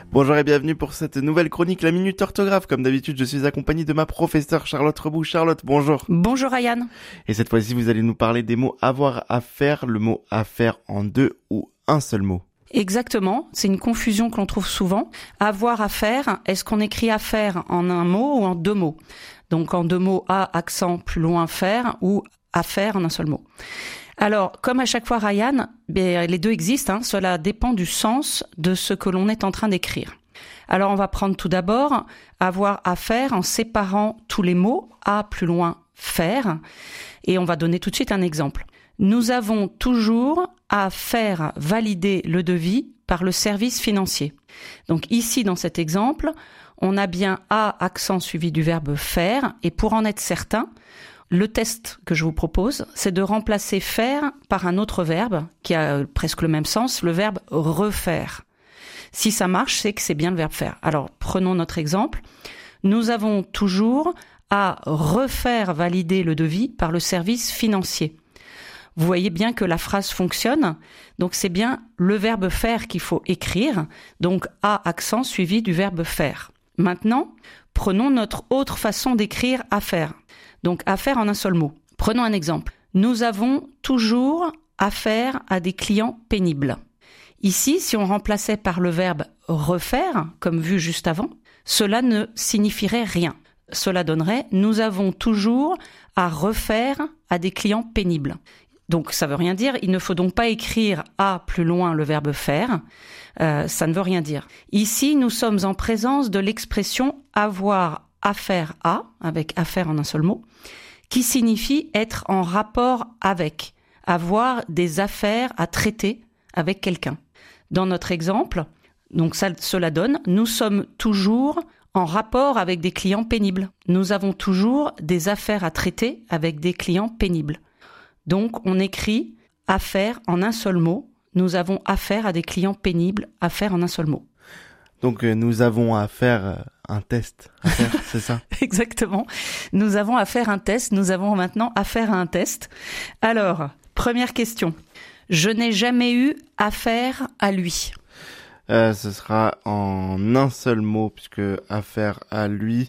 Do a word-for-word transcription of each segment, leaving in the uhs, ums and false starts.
Bonjour et bienvenue pour cette nouvelle chronique, la Minute Orthographe. Comme d'habitude, je suis accompagné de ma professeure Charlotte Rebout. Charlotte, bonjour. Bonjour Ryan. Et cette fois-ci, vous allez nous parler des mots avoir à faire, le mot à faire en deux ou un seul mot. Exactement, c'est une confusion que l'on trouve souvent. Avoir à faire, est-ce qu'on écrit à faire en un mot ou en deux mots? Donc en deux mots, à, accent, plus loin, faire, ou à faire en un seul mot. Alors, comme à chaque fois Ryan, les deux existent, hein, cela dépend du sens de ce que l'on est en train d'écrire. Alors on va prendre tout d'abord avoir à faire en séparant tous les mots, à plus loin, faire, et on va donner tout de suite un exemple. Nous avons toujours à faire valider le devis par le service financier. Donc ici, dans cet exemple, on a bien à accent suivi du verbe faire, et pour en être certain, le test que je vous propose, c'est de remplacer faire par un autre verbe qui a presque le même sens, le verbe refaire. Si ça marche, c'est que c'est bien le verbe faire. Alors, prenons notre exemple. Nous avons toujours à refaire valider le devis par le service financier. Vous voyez bien que la phrase fonctionne. Donc, c'est bien le verbe faire qu'il faut écrire. Donc, à accent suivi du verbe faire. Maintenant, prenons notre autre façon d'écrire à faire. Donc, affaire en un seul mot. Prenons un exemple. Nous avons toujours affaire à des clients pénibles. Ici, si on remplaçait par le verbe refaire, comme vu juste avant, cela ne signifierait rien. Cela donnerait « nous avons toujours à refaire à des clients pénibles ». Donc, ça veut rien dire. Il ne faut donc pas écrire « à » plus loin le verbe « faire ». Euh, ça ne veut rien dire. Ici, nous sommes en présence de l'expression « avoir affaire à », avec « affaire » en un seul mot, qui signifie être en rapport avec, avoir des affaires à traiter avec quelqu'un. Dans notre exemple, donc ça, cela donne « nous sommes toujours en rapport avec des clients pénibles ». Nous avons toujours des affaires à traiter avec des clients pénibles. Donc, on écrit « affaire » en un seul mot. Nous avons affaire à des clients pénibles, affaire en un seul mot. Donc, euh, nous avons à faire euh, un test à faire, c'est ça? Exactement. Nous avons à faire un test. Nous avons maintenant affaire à un test. Alors, première question. Je n'ai jamais eu affaire à lui. Euh, ce sera en un seul mot, puisque affaire à lui,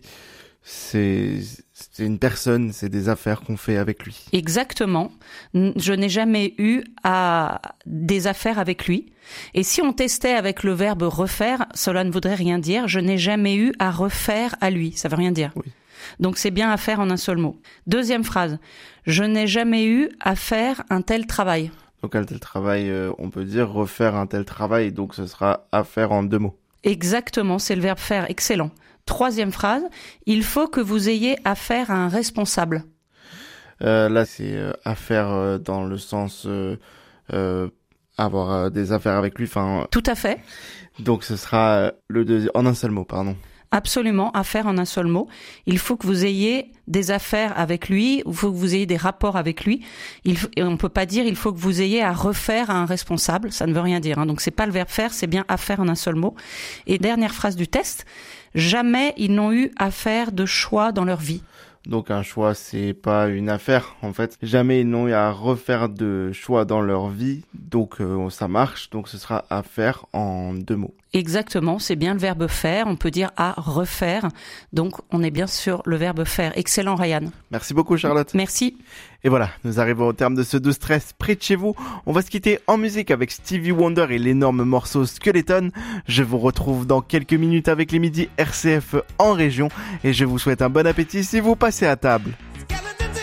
c'est, c'est une personne, c'est des affaires qu'on fait avec lui. Exactement. Je n'ai jamais eu à des affaires avec lui. Et si on testait avec le verbe refaire, cela ne voudrait rien dire. Je n'ai jamais eu à refaire à lui. Ça veut rien dire. Oui. Donc c'est bien à faire en un seul mot. Deuxième phrase. Je n'ai jamais eu à faire un tel travail. Donc un tel travail, euh, on peut dire refaire un tel travail, donc ce sera à faire en deux mots. Exactement, c'est le verbe faire, excellent. Troisième phrase, il faut que vous ayez affaire à un responsable. Euh, là, c'est euh, affaire euh, dans le sens euh, euh, avoir euh, des affaires avec lui. Enfin. Tout à fait. Donc ce sera euh, le deuxième en un seul mot, pardon. Absolument, affaire en un seul mot. Il faut que vous ayez des affaires avec lui, il faut que vous ayez des rapports avec lui. Il faut, et on ne peut pas dire il faut que vous ayez à refaire à un responsable, ça ne veut rien dire. Hein. Donc c'est pas le verbe faire, c'est bien affaire en un seul mot. Et dernière phrase du test, jamais ils n'ont eu à faire de choix dans leur vie. Donc un choix, c'est pas une affaire en fait. Jamais ils n'ont eu à refaire de choix dans leur vie, donc euh, ça marche. Donc ce sera à faire en deux mots. Exactement, c'est bien le verbe faire. On peut dire à refaire. Donc on est bien sur le verbe faire. Excellent Ryan. Merci beaucoup Charlotte. Merci. Et voilà, nous arrivons au terme de ce douze treize près de chez vous. On va se quitter en musique avec Stevie Wonder et l'énorme morceau Skeleton. Je vous retrouve dans quelques minutes avec les midis R C F en région et je vous souhaite un bon appétit si vous passez à table.